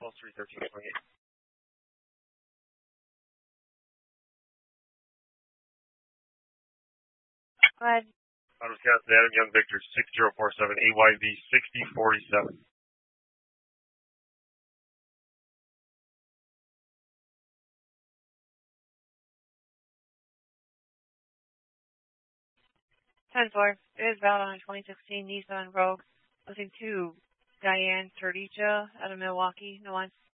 Pulse 31328. Go ahead. Wisconsin, Adam Young Victor 6047 AYV 6047. 10-4. It is valid on a 2016 Nissan Rogue. Listening to Diane Serdicha out of Milwaukee. No one.